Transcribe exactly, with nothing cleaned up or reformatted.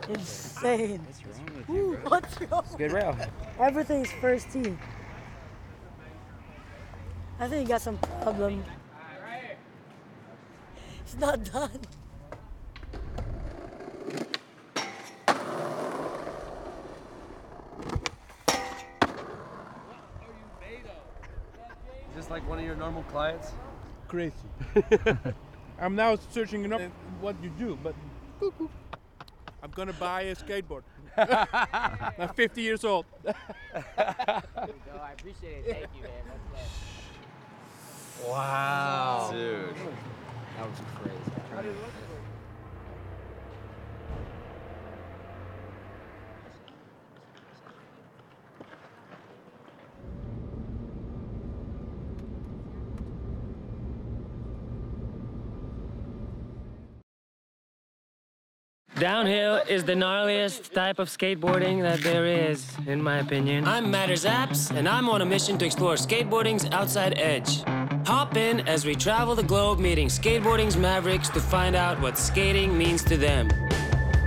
Insane. What's wrong with you, Ooh, bro? what's wrong? It's a good rail. Everything's first tee. I think he got some problem. It's not done. Is this like one of your normal clients? Crazy. I'm now searching up what you do, but boop, boop. I'm gonna buy a skateboard. I'm fifty years old. There you go. I appreciate it. Thank you, man. That's Wow. Dude. That was crazy. Downhill is the gnarliest type of skateboarding that there is, in my opinion. I'm Matters Apps, and I'm on a mission to explore skateboarding's outside edge. Hop in as we travel the globe meeting skateboarding's mavericks to find out what skating means to them.